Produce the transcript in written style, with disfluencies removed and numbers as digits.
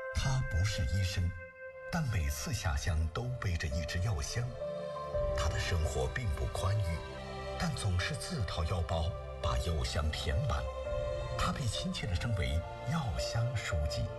他不是医生，但每次下乡都背着一只药箱。他的生活并不宽裕，但总是自掏腰包把药箱填满。他被亲切地称为药箱书记。